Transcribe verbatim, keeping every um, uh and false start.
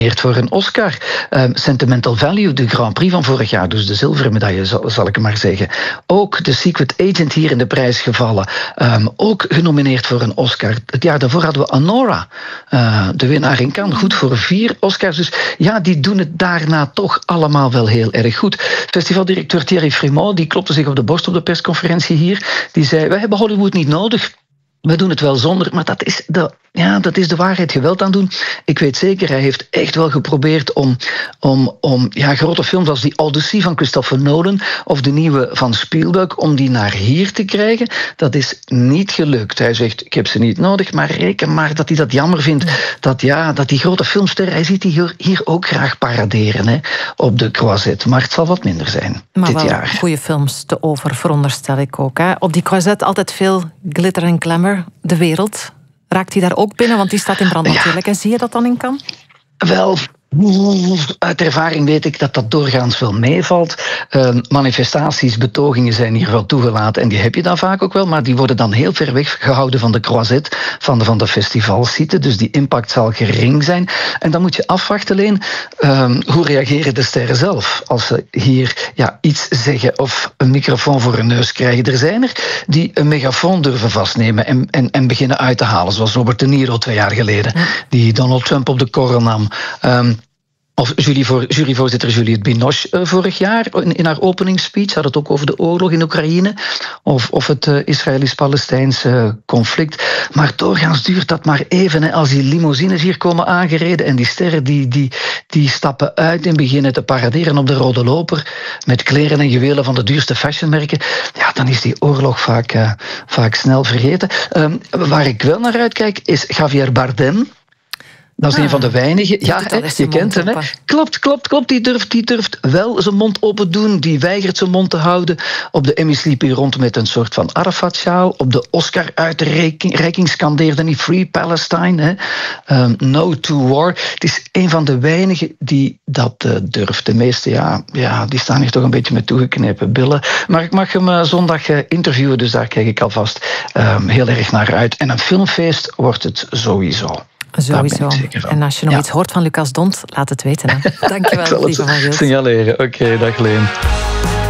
voor een Oscar. Uh, Sentimental Value, de Grand Prix van vorig jaar, dus de zilveren medaille, zal, zal ik maar zeggen. Ook The Secret Agent hier in de prijs gevallen. Um, ook genomineerd voor een Oscar. Het jaar daarvoor hadden we Anora, uh, de winnaar in Cannes. Goed voor vier Oscars. Dus ja, die doen het daarna toch allemaal wel heel erg goed. Festivaldirecteur Thierry Frémaux, die klopte zich op de borst op de persconferentie hier. Die zei, wij hebben Hollywood niet nodig. We doen het wel zonder, maar dat is de, ja, dat is de waarheid. Geweld aan doen. Ik weet zeker, hij heeft echt wel geprobeerd om, om, om ja, grote films als die Odyssey van Christopher Nolan of de nieuwe van Spielberg, om die naar hier te krijgen. Dat is niet gelukt. Hij zegt, ik heb ze niet nodig, maar reken maar dat hij dat jammer vindt. Dat, ja, dat die grote filmsterren, hij ziet die hier, hier ook graag paraderen, hè, op de Croisette. Maar het zal wat minder zijn maar dit wel jaar. Goede films te over, veronderstel ik ook. Hè. Op die Croisette altijd veel glitter en glamour. De wereld, raakt hij daar ook binnen? Want die staat in brand natuurlijk. En zie je dat dan in Cannes? Wel, uit ervaring weet ik dat dat doorgaans wel meevalt. Uh, manifestaties, betogingen zijn hier wel toegelaten en die heb je dan vaak ook wel, maar die worden dan heel ver weg gehouden van de Croisette, van de, van de festivalsite, dus die impact zal gering zijn. En dan moet je afwachten alleen, uh, hoe reageren de sterren zelf als ze hier ja, iets zeggen of een microfoon voor hun neus krijgen. Er zijn er die een megafoon durven vastnemen en, en, en beginnen uit te halen, zoals Robert De Niro twee jaar geleden, die Donald Trump op de korrel nam. Um, Of juryvoorzitter Juliette Binoche uh, vorig jaar in, in haar openingsspeech had het ook over de oorlog in Oekraïne of, of het uh, Israëlisch-Palestijnse uh, conflict. Maar doorgaans duurt dat maar even. Hè. Als die limousines hier komen aangereden en die sterren die, die, die stappen uit en beginnen te paraderen op de rode loper met kleren en juwelen van de duurste fashionmerken, ja, dan is die oorlog vaak, uh, vaak snel vergeten. Um, waar ik wel naar uitkijk is Javier Bardem. Dat is ah, een van de weinigen. Ja, he, je kent hem. Hè? Klopt, klopt, klopt. Die durft, die durft wel zijn mond open doen. Die weigert zijn mond te houden. Op de Emmys liep hij rond met een soort van Arafat-sjaal. Op de Oscar-uitreiking scandeerde hij Free Palestine. Hè? Um, no to war. Het is een van de weinigen die dat uh, durft. De meeste, ja, ja, die staan hier toch een beetje met toegeknepen billen. Maar ik mag hem uh, zondag uh, interviewen, dus daar kijk ik alvast um, heel erg naar uit. En een filmfeest wordt het sowieso. Sowieso. En als je nog ja. iets hoort van Lucas Dont, laat het weten. Hè. Dank je wel, lieve Van Gils. Signaleren. Oké, okay, dag Leen.